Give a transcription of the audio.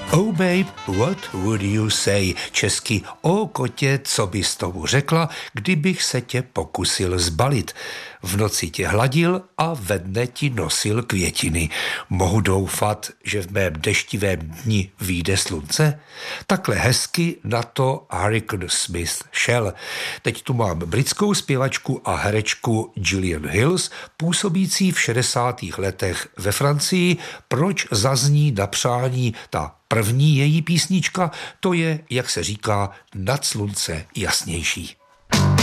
Oh babe, what would you say? Česky, o kotě, co bys tomu řekla, kdybych se tě pokusil zbalit. V noci tě hladil a ve dne ti nosil květiny. Mohu doufat, že v mém deštivém dni vyjde slunce? Takhle hezky na to Hurricane Smith šel. Teď tu mám britskou zpěvačku a herečku Gillian Hills, působící v 60. letech ve Francii. Proč zazní na přání ta první její písnička? To je, jak se říká, nad slunce jasnější.